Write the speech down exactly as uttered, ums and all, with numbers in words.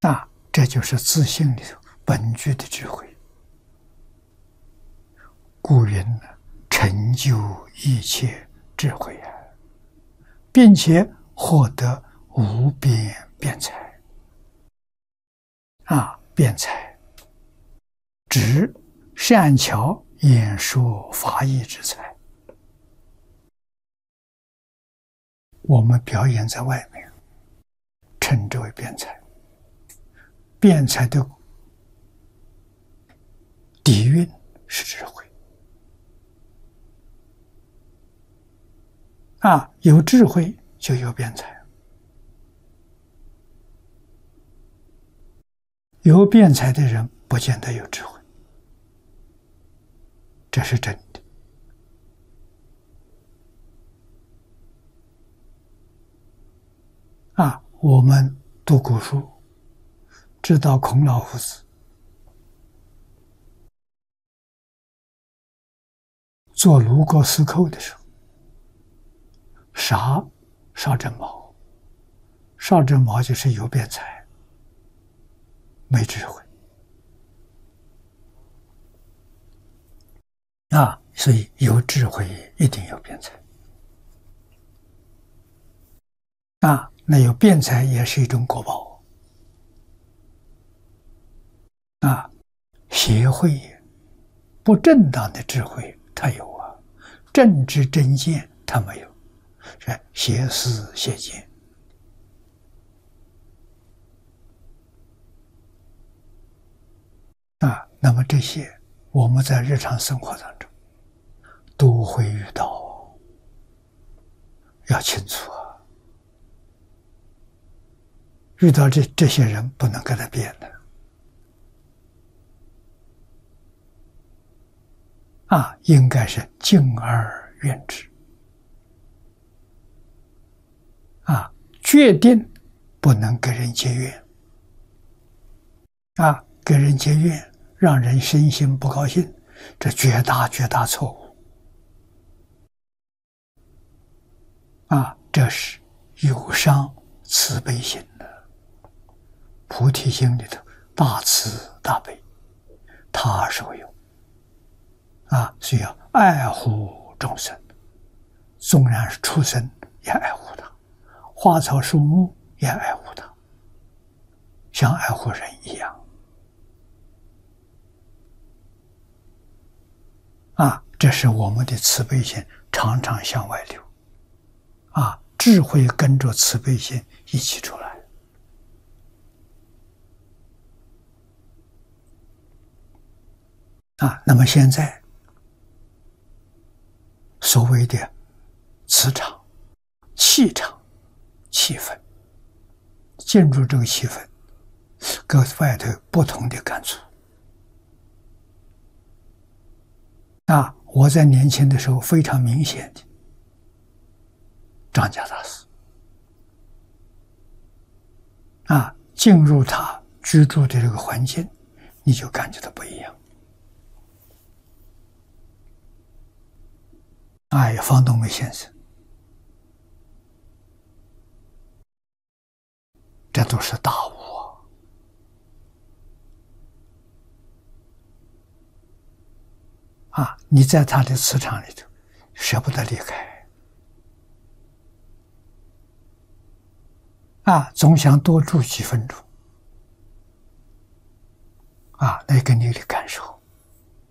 啊，这就是自性里头本具的智慧。故云成就一切智慧啊，并且获得无边辩才啊，辩才指善巧演说法义之才。我们表演在外面，称之为辩才。辩才的底蕴是智慧啊，有智慧就有辩才，有辩才的人不见得有智慧，这是真的啊。我们读古书，知道孔老夫子做卢沟司寇的时候，杀邵正卯。邵正卯就是有辩才，没智慧啊，所以有智慧一定有辩才啊。那有辩才也是一种果报啊。邪慧不正当的智慧他有啊，正知正见他没有，是邪思邪见啊。那么这些我们在日常生活当中都会遇到，要清楚啊。遇到这这些人不能跟他辩的啊，应该是敬而远之啊，决定不能跟人结怨啊，跟人结怨让人身心不高兴，这绝大绝大错误啊，这是有伤慈悲心的。菩提心里头大慈大悲，他所有啊，需要爱护众生，纵然是畜生也爱护他，花草树木也爱护他，像爱护人一样啊。这是我们的慈悲心常常向外流啊，智慧跟着慈悲心一起出来啊。那么现在所谓的磁场、气场、气氛，进入这个气氛，跟外头不同的感触啊。我在年轻的时候非常明显的，张家大师啊，进入他居住的这个环境，你就感觉到不一样。哎，方东梅先生，这都是大悟啊！啊，你在他的磁场里头，舍不得离开啊，总想多住几分钟啊，那个你的感受。